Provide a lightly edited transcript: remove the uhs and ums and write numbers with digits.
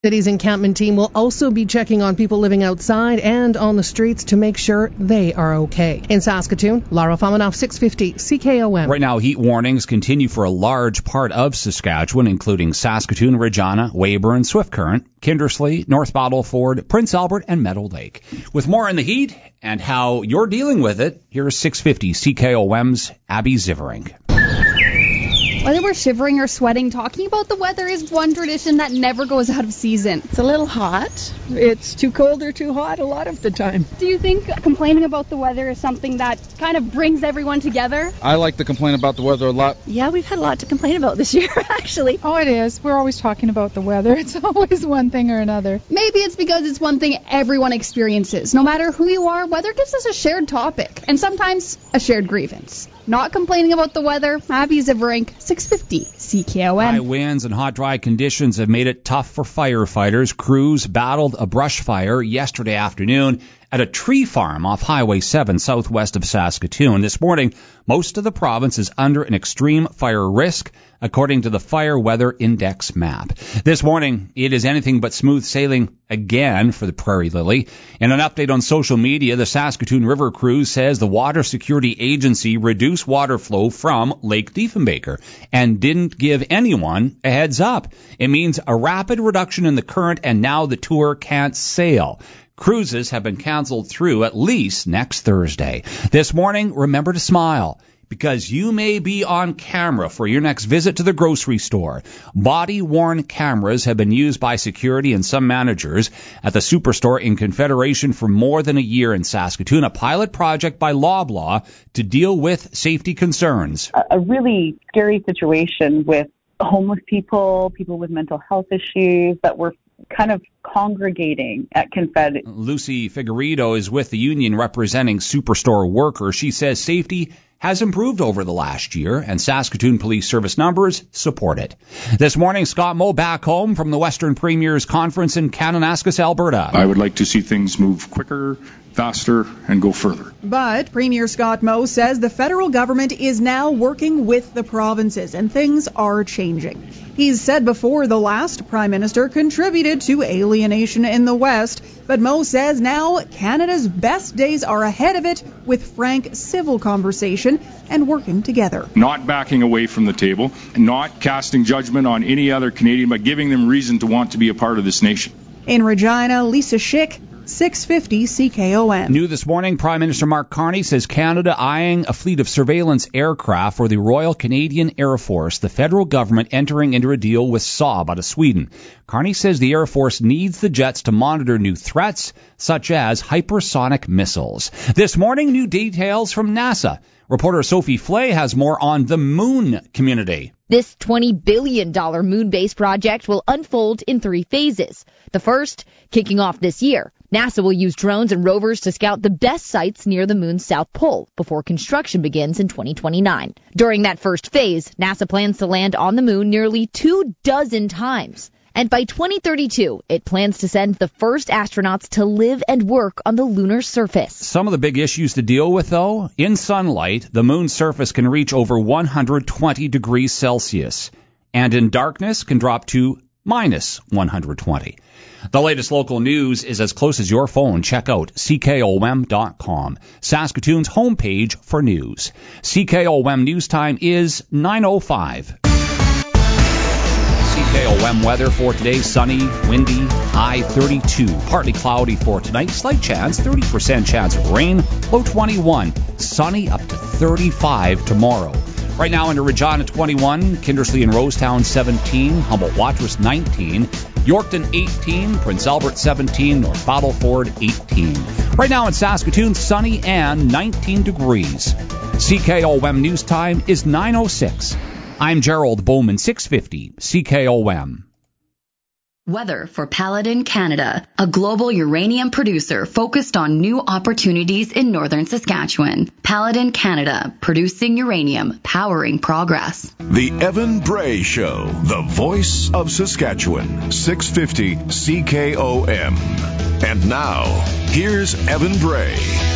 City's encampment team will also be checking on people living outside and on the streets to make sure they are okay. In Saskatoon, Lara Famanoff, 650 CKOM. Right now, heat warnings continue for a large part of Saskatchewan, including Saskatoon, Regina, Weyburn, Swift Current, Kindersley, North Battleford, Prince Albert, and Meadow Lake. With more on the heat and how you're dealing with it, here's 650 CKOM's Abby Zivering. Whether we're shivering or sweating, talking about the weather is one tradition that never goes out of season. It's a little hot. It's too cold or too hot a lot of the time. Do you think complaining about the weather is something that kind of brings everyone together? I like to complain about the weather a lot. Yeah, we've had a lot to complain about this year, actually. Oh, it is. We're always talking about the weather. It's always one thing or another. Maybe it's because it's one thing everyone experiences. No matter who you are, weather gives us a shared topic, and sometimes a shared grievance. Not complaining about the weather, Abby Zivering, 650 CKOM. High winds and hot, dry conditions have made it tough for firefighters. Crews battled a brush fire yesterday afternoon at a tree farm off Highway 7 southwest of Saskatoon. This morning, most of the province is under an extreme fire risk, according to the Fire Weather Index map. This morning, it is anything but smooth sailing again for the Prairie Lily. In an update on social media, the Saskatoon River Crew says the Water Security Agency reduced water flow from Lake Diefenbaker and didn't give anyone a heads up. It means a rapid reduction in the current, and now the tour can't sail. Cruises have been canceled through at least next Thursday. This morning, remember to smile, because you may be on camera for your next visit to the grocery store. Body-worn cameras have been used by security and some managers at the Superstore in Confederation for more than a year in Saskatoon, a pilot project by Loblaw to deal with safety concerns. A really scary situation with homeless people with mental health issues that were kind of congregating at Confed. Lucy Figueredo is with the union representing Superstore workers. She says safety has improved over the last year, and Saskatoon Police Service numbers support it. This morning, Scott Moe back home from the Western Premiers Conference in Kananaskis, Alberta. I would like to see things move quicker, faster, and go further. But Premier Scott Moe says the federal government is now working with the provinces, and things are changing. He's said before the last Prime Minister contributed to alienation in the West, but Moe says now Canada's best days are ahead of it, with frank civil conversation and working together. Not backing away from the table, not casting judgment on any other Canadian, but giving them reason to want to be a part of this nation. In Regina, Lisa Schick, 650 CKOM. New this morning, Prime Minister Mark Carney says Canada eyeing a fleet of surveillance aircraft for the Royal Canadian Air Force, the federal government entering into a deal with Saab out of Sweden. Carney says the Air Force needs the jets to monitor new threats, such as hypersonic missiles. This morning, new details from NASA. Reporter Sophie Flay has more on the moon community. This $20 billion moon-based project will unfold in 3 phases. The first, kicking off this year. NASA will use drones and rovers to scout the best sites near the moon's south pole before construction begins in 2029. During that first phase, NASA plans to land on the moon nearly 24 times. And by 2032, it plans to send the first astronauts to live and work on the lunar surface. Some of the big issues to deal with, though, in sunlight, the moon's surface can reach over 120 degrees Celsius, and in darkness can drop to minus 120. The latest local news is as close as your phone. Check out CKOM.com, Saskatoon's homepage for news. CKOM news time is 9:05. CKOM weather for today, sunny, windy, high 32. Partly cloudy for tonight, slight chance, 30% chance of rain, low 21. Sunny up to 35 tomorrow. Right now into Regina 21, Kindersley and Rosetown 17, Humboldt-Watrous 19, Yorkton 18, Prince Albert 17, North Battleford 18. Right now in Saskatoon, sunny and 19 degrees. CKOM news time is 9:06. I'm Gerald Bowman, 650 CKOM. Weather for Paladin Canada, a global uranium producer focused on new opportunities in northern Saskatchewan. Paladin Canada, producing uranium, powering progress. The Evan Bray Show, the voice of Saskatchewan, 650 CKOM. And now, here's Evan Bray.